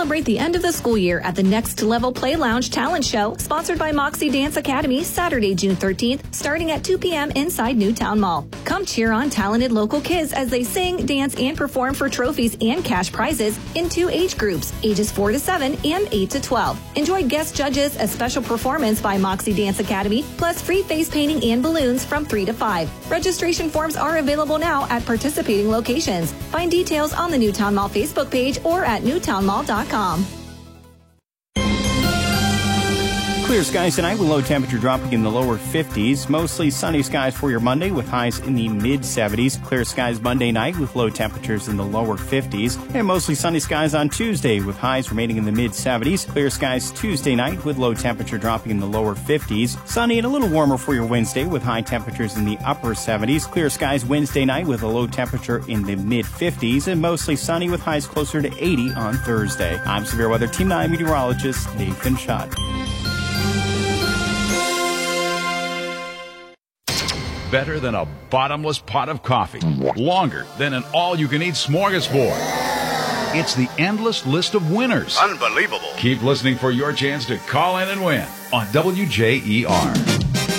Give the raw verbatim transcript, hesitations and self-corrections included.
Celebrate the end of the school year at the Next Level Play Lounge Talent Show, sponsored by Moxie Dance Academy, Saturday, June thirteenth, starting at two p.m. inside Newtown Mall. Come cheer on talented local kids as they sing, dance, and perform for trophies and cash prizes in two age groups, ages four to seven and eight to twelve. Enjoy guest judges, a special performance by Moxie Dance Academy, plus free face painting and balloons from three to five. Registration forms are available now at participating locations. Find details on the Newtown Mall Facebook page or at newtown mall dot com. Clear skies tonight with low temperature dropping in the lower fifties. Mostly sunny skies for your Monday with highs in the mid seventies. Clear skies Monday night with low temperatures in the lower fifties. And mostly sunny skies on Tuesday with highs remaining in the mid seventies. Clear skies Tuesday night with low temperature dropping in the lower fifties. Sunny and a little warmer for your Wednesday with high temperatures in the upper seventies. Clear skies Wednesday night with a low temperature in the mid fifties. And mostly sunny with highs closer to eighty on Thursday. I'm Severe Weather Team nine meteorologist Nathan Schott. Better than a bottomless pot of coffee. Longer than an all-you-can-eat smorgasbord. It's the endless list of winners. Unbelievable. Keep listening for your chance to call in and win on W J E R.